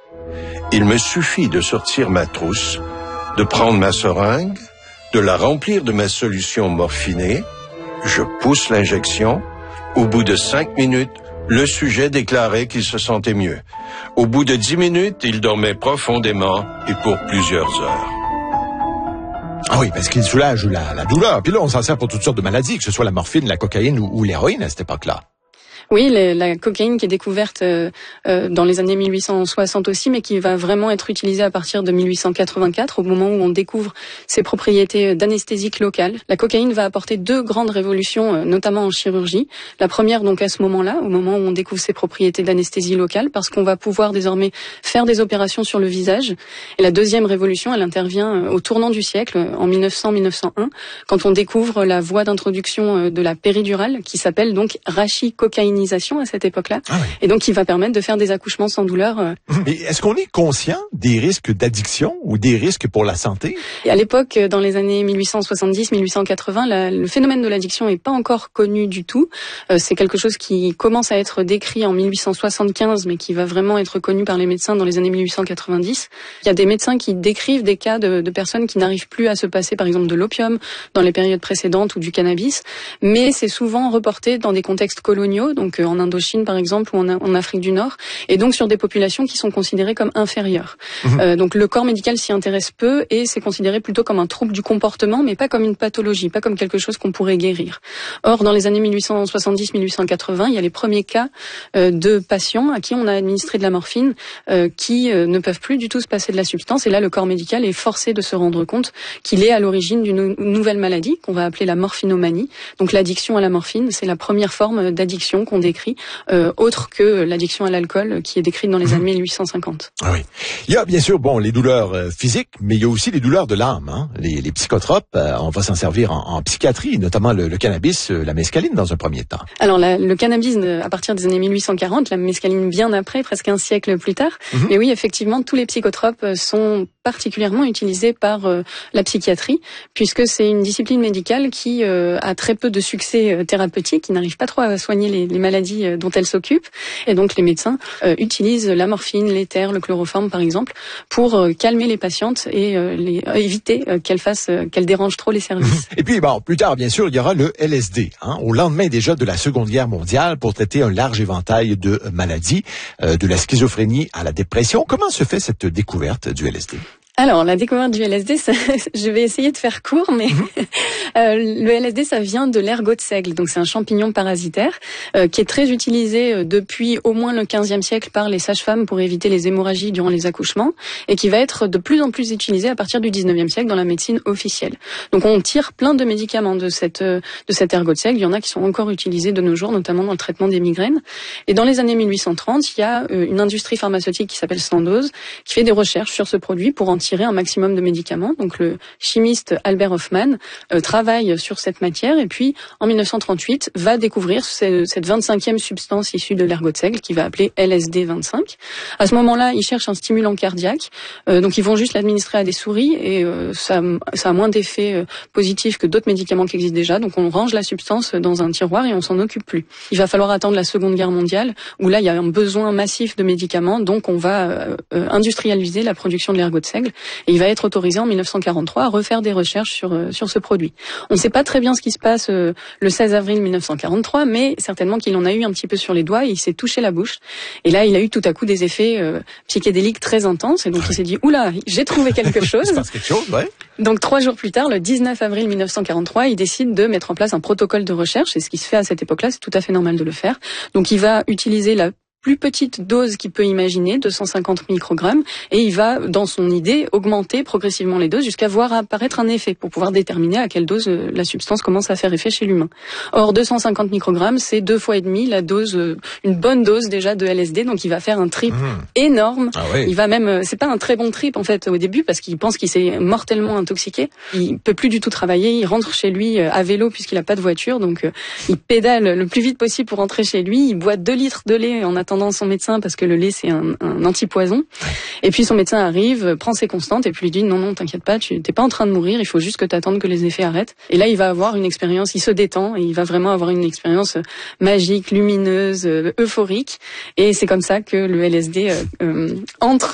Il me suffit de sortir ma trousse, de prendre ma seringue, de la remplir de ma solution morphinée, je pousse l'injection. Au bout de 5 minutes, le sujet déclarait qu'il se sentait mieux. Au bout de 10 minutes, il dormait profondément et pour plusieurs heures. Ah oui, parce qu'il soulage la douleur. Puis là, on s'en sert pour toutes sortes de maladies, que ce soit la morphine, la cocaïne ou l'héroïne à cette époque-là. Oui, la cocaïne qui est découverte dans les années 1860 aussi, mais qui va vraiment être utilisée à partir de 1884, au moment où on découvre ses propriétés d'anesthésique locale. La cocaïne va apporter 2 grandes révolutions, notamment en chirurgie. La première, donc, à ce moment-là, au moment où on découvre ses propriétés d'anesthésie locale, parce qu'on va pouvoir désormais faire des opérations sur le visage. Et la deuxième révolution, elle intervient au tournant du siècle, en 1900-1901, quand on découvre la voie d'introduction de la péridurale, qui s'appelle donc rachicocaïnisation à cette époque-là, et donc qui va permettre de faire des accouchements sans douleur. Mais est-ce qu'on est conscient des risques d'addiction ou des risques pour la santé? Et à l'époque, dans les années 1870-1880, le phénomène de l'addiction n'est pas encore connu du tout. C'est quelque chose qui commence à être décrit en 1875, mais qui va vraiment être connu par les médecins dans les années 1890. Il y a des médecins qui décrivent des cas de personnes qui n'arrivent plus à se passer, par exemple, de l'opium dans les périodes précédentes ou du cannabis, mais c'est souvent reporté dans des contextes coloniaux, donc en Indochine par exemple ou en Afrique du Nord, et donc sur des populations qui sont considérées comme inférieures. Donc le corps médical s'y intéresse peu et c'est considéré plutôt comme un trouble du comportement, mais pas comme une pathologie, pas comme quelque chose qu'on pourrait guérir. Or, dans les années 1870-1880, il y a les premiers cas de patients à qui on a administré de la morphine qui ne peuvent plus du tout se passer de la substance, et là le corps médical est forcé de se rendre compte qu'il est à l'origine d'une nouvelle maladie qu'on va appeler la morphinomanie. Donc l'addiction à la morphine, c'est la première forme d'addiction qu'on décrit, autre que l'addiction à l'alcool qui est décrite dans les années 1850. Ah oui. Il y a bien sûr les douleurs physiques, mais il y a aussi les douleurs de l'âme. Hein? Les psychotropes, on va s'en servir en psychiatrie, notamment le cannabis, la mescaline dans un premier temps. Alors le cannabis à partir des années 1840, la mescaline bien après, presque un siècle plus tard. Mais oui, effectivement, tous les psychotropes sont particulièrement utilisés par la psychiatrie, puisque c'est une discipline médicale qui a très peu de succès thérapeutique, qui n'arrive pas trop à soigner les maladies dont elle s'occupe, et donc les médecins utilisent la morphine, l'éther, le chloroforme par exemple, pour calmer les patientes et éviter qu'elles dérangent trop les services. Et puis plus tard bien sûr il y aura le LSD, au lendemain déjà de la Seconde Guerre mondiale, pour traiter un large éventail de maladies, de la schizophrénie à la dépression. Comment se fait cette découverte du LSD? Alors, la découverte du LSD, je vais essayer de faire court, mais le LSD, ça vient de l'ergot de seigle. Donc, c'est un champignon parasitaire qui est très utilisé depuis au moins le 15e siècle par les sages-femmes pour éviter les hémorragies durant les accouchements, et qui va être de plus en plus utilisé à partir du 19e siècle dans la médecine officielle. Donc, on tire plein de médicaments de cet ergot de seigle. Il y en a qui sont encore utilisés de nos jours, notamment dans le traitement des migraines. Et dans les années 1830, il y a une industrie pharmaceutique qui s'appelle Sandoz, qui fait des recherches sur ce produit pour en tirer un maximum de médicaments. Donc le chimiste Albert Hofmann travaille sur cette matière, et puis en 1938 va découvrir cette 25e substance issue de l'ergot de seigle qu'il va appeler LSD 25. À ce moment-là, il cherche un stimulant cardiaque, donc ils vont juste l'administrer à des souris, et ça a moins d'effets positifs que d'autres médicaments qui existent déjà. Donc on range la substance dans un tiroir et on s'en occupe plus. Il va falloir attendre la Seconde Guerre mondiale, où là il y a un besoin massif de médicaments, donc on va industrialiser la production de l'ergot de seigle. Et il va être autorisé en 1943 à refaire des recherches sur ce produit. On ne sait pas très bien ce qui se passe le 16 avril 1943, mais certainement qu'il en a eu un petit peu sur les doigts, et il s'est touché la bouche. Et là, il a eu tout à coup des effets psychédéliques très intenses, et donc il s'est dit « Oula, j'ai trouvé quelque chose !» Il se passe quelque chose, ouais. Donc 3 jours plus tard, le 19 avril 1943, il décide de mettre en place un protocole de recherche, et ce qui se fait à cette époque-là, c'est tout à fait normal de le faire. Donc il va utiliser la plus petite dose qu'il peut imaginer, 250 microgrammes, et il va, dans son idée, augmenter progressivement les doses jusqu'à voir apparaître un effet pour pouvoir déterminer à quelle dose la substance commence à faire effet chez l'humain. Or, 250 microgrammes, c'est 2 fois et demi la dose, une bonne dose déjà de LSD, donc il va faire un trip énorme. Ah ouais. Il va même, c'est pas un très bon trip en fait au début, parce qu'il pense qu'il s'est mortellement intoxiqué. Il peut plus du tout travailler, il rentre chez lui à vélo puisqu'il a pas de voiture, donc il pédale le plus vite possible pour rentrer chez lui. Il boit 2 litres de lait en attendant son médecin, parce que le lait c'est un antipoison. Et puis son médecin arrive, prend ses constantes et puis lui dit non, t'inquiète pas, tu t'es pas en train de mourir, il faut juste que t'attendes que les effets arrêtent. Et là il va avoir une expérience, il se détend et il va vraiment avoir une expérience magique, lumineuse, euphorique. Et c'est comme ça que le LSD entre